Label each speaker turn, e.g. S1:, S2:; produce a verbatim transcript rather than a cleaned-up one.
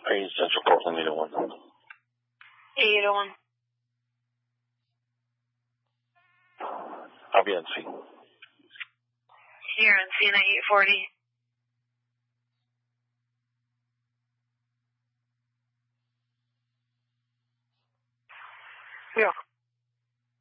S1: Hey, Central Portland, eight oh one.
S2: eight oh one.
S1: I'll be on scene.
S2: You're on scene at eight forty. Yeah.